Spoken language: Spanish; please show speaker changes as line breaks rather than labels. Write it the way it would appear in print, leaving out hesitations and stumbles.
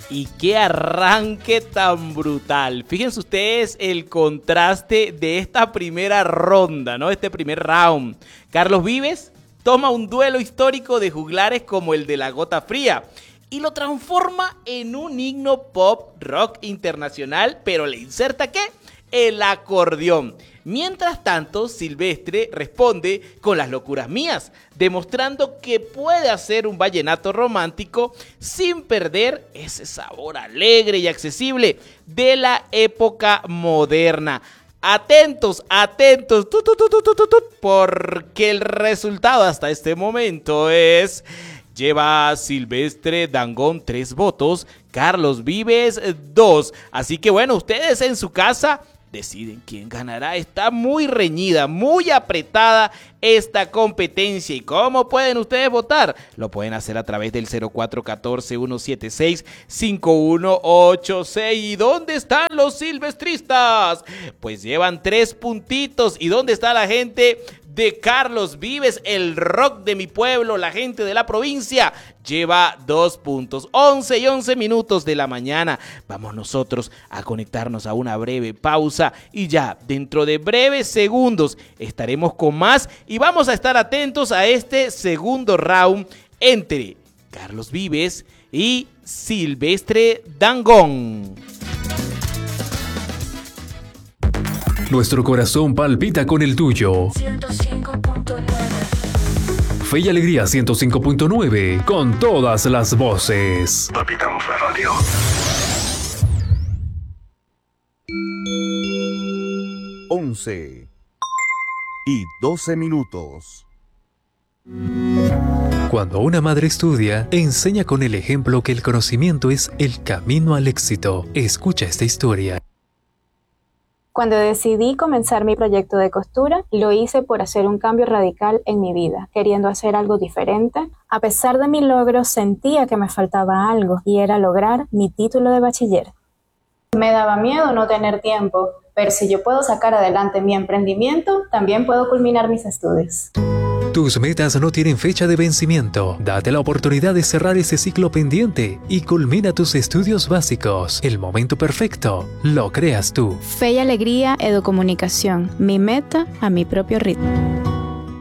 Y qué arranque tan brutal. Fíjense ustedes el contraste de esta primera ronda, ¿no? Este primer round. Carlos Vives toma un duelo histórico de juglares como el de La Gota Fría y lo transforma en un himno pop rock internacional, pero le inserta ¿qué? El acordeón. Mientras tanto, Silvestre responde con Las Locuras Mías, demostrando que puede hacer un vallenato romántico sin perder ese sabor alegre y accesible de la época moderna. Atentos, atentos, porque el resultado hasta este momento es... Lleva Silvestre Dangond 3 votos, Carlos Vives 2. Así que bueno, ustedes en su casa deciden quién ganará. Está muy reñida, muy apretada esta competencia. ¿Y cómo pueden ustedes votar? Lo pueden hacer a través del 0414-176-5186. ¿Y dónde están los silvestristas? Pues llevan 3 puntitos. ¿Y dónde está la gente de Carlos Vives, el rock de mi pueblo, la gente de la provincia? Lleva 2 puntos, 11 y 11 minutos de la mañana. Vamos nosotros a conectarnos a una breve pausa y ya dentro de breves segundos estaremos con más y vamos a estar atentos a este segundo round entre Carlos Vives y Silvestre Dangond.
Nuestro corazón palpita con el tuyo.
105.9.
Fe y Alegría 105.9, con todas las voces.
Palpitamos la radio.
11 y 12 minutos.
Cuando una madre estudia, enseña con el ejemplo que el conocimiento es el camino al éxito. Escucha esta historia.
Cuando decidí comenzar mi proyecto de costura, lo hice por hacer un cambio radical en mi vida, queriendo hacer algo diferente. A pesar de mi logro, sentía que me faltaba algo, y era lograr mi título de bachiller. Me daba miedo no tener tiempo, pero si yo puedo sacar adelante mi emprendimiento, también puedo culminar mis estudios.
Tus metas no tienen fecha de vencimiento. Date la oportunidad de cerrar ese ciclo pendiente y culmina tus estudios básicos. El momento perfecto lo creas tú.
Fe y Alegría, Educomunicación. Mi meta a mi propio ritmo.